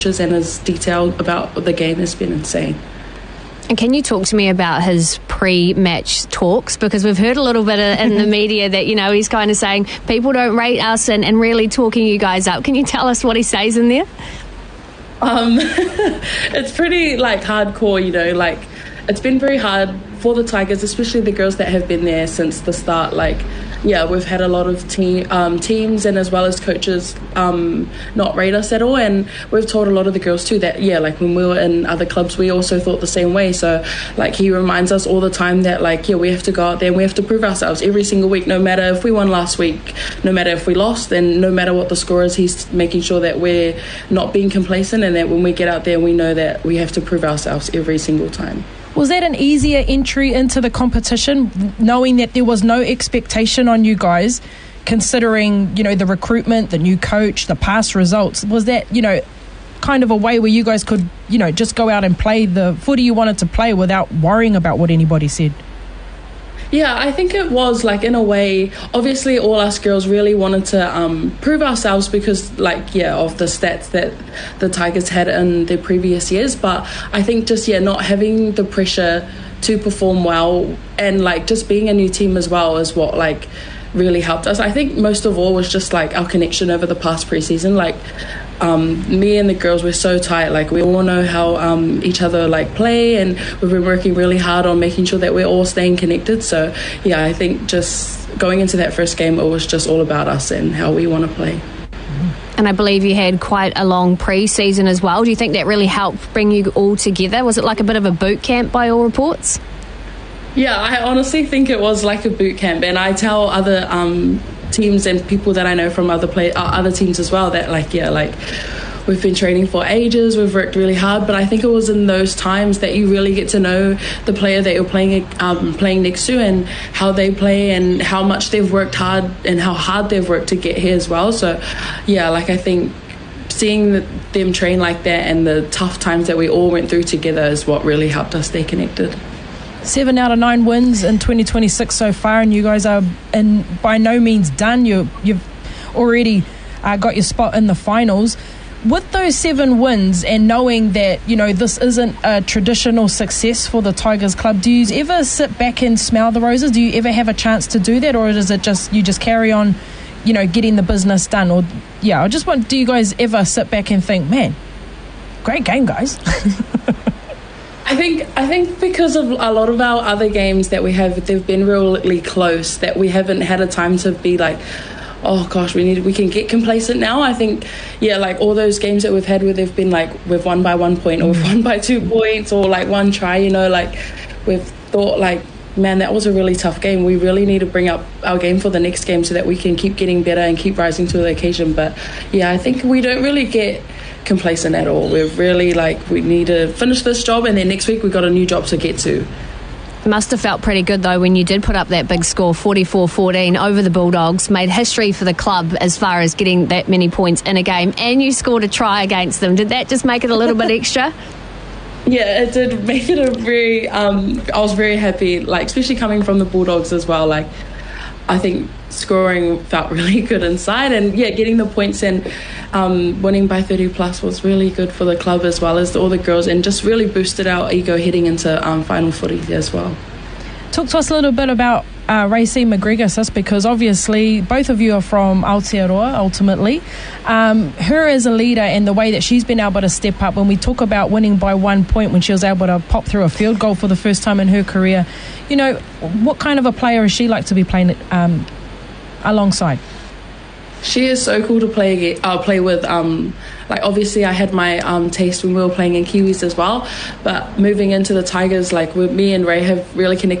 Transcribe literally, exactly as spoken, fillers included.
and his detail about the game has been insane. And can you talk to me about his pre-match talks? Because we've heard a little bit in the media that, you know, he's kind of saying people don't rate us and, and really talking you guys up. Can you tell us what he says in there? Um, it's pretty, like, hardcore, you know, like, it's been very hard for the Tigers, especially the girls that have been there since the start. Like, yeah, we've had a lot of team, um, teams and as well as coaches um, not rate us at all. And we've told a lot of the girls too that, yeah, like when we were in other clubs, we also thought the same way. So, like, he reminds us all the time that, like, yeah, we have to go out there and we have to prove ourselves every single week, no matter if we won last week, no matter if we lost, and no matter what the score is. He's making sure that we're not being complacent and that when we get out there, we know that we have to prove ourselves every single time. Was that an easier entry into the competition, knowing that there was no expectation on you guys, considering, you know, the recruitment, the new coach, the past results? Was that, you know, kind of a way where you guys could, you know, just go out and play the footy you wanted to play without worrying about what anybody said? Yeah, I think it was, like, in a way, obviously all us girls really wanted to um, prove ourselves because, like, yeah, of the stats that the Tigers had in their previous years. But I think just, yeah, not having the pressure to perform well and, like, just being a new team as well is what, like, really helped us. I think most of all was just, like, our connection over the past preseason. Like, um, me and the girls were so tight. Like, we all know how um, each other, like, play, and we've been working really hard on making sure that we're all staying connected. So, yeah, I think just going into that first game, it was just all about us and how we want to play. And I believe you had quite a long pre-season as well. Do you think that really helped bring you all together? Was it like a bit of a boot camp by all reports? Yeah, I honestly think it was like a boot camp, and I tell other um, teams and people that I know from other play uh, other teams as well that, like, yeah, like, we've been training for ages, we've worked really hard, but I think it was in those times that you really get to know the player that you're playing um, playing next to and how they play and how much they've worked hard and how hard they've worked to get here as well. So, yeah, like, I think seeing them train like that and the tough times that we all went through together is what really helped us stay connected. Seven out of nine wins in twenty twenty-six so far, and you guys are in by no means done. You, you've already uh, got your spot in the finals. With those seven wins and knowing that, you know, this isn't a traditional success for the Tigers club, do you ever sit back and smell the roses? Do you ever have a chance to do that, or is it just you just carry on, you know, getting the business done? Or, yeah, I just want, do you guys ever sit back and think, man, great game, guys? I think I think because of a lot of our other games that we have, they've been really close, that we haven't had a time to be like, oh gosh, we need we can get complacent now. I think, yeah, like all those games that we've had where they've been like we've won by one point or we've won by two points or like one try, you know, like we've thought like, man, that was a really tough game. We really need to bring up our game for the next game so that we can keep getting better and keep rising to the occasion. But yeah, I think we don't really get complacent at all. We're really like, we need to finish this job and then next week we've got a new job to get to. It must have felt pretty good though when you did put up that big score, forty-four fourteen over the Bulldogs, made history for the club as far as getting that many points in a game, and you scored a try against them. Did that just make it a little bit extra? Yeah, it did make it a very um I was very happy, like especially coming from the Bulldogs as well. Like I think scoring felt really good inside, and yeah, getting the points and um, winning by thirty plus was really good for the club as well as all the girls, and just really boosted our ego heading into um, final footy as well. Talk to us a little bit about uh, Racy McGregor, sis, because obviously both of you are from Aotearoa ultimately. Um, her as a leader and the way that she's been able to step up, when we talk about winning by one point when she was able to pop through a field goal for the first time in her career, you know, what kind of a player is she like to be playing um, alongside? She is so cool to play uh, play with. Um, like obviously I had my um, taste when we were playing in Kiwis as well, but moving into the Tigers, like with me and Ray have really connected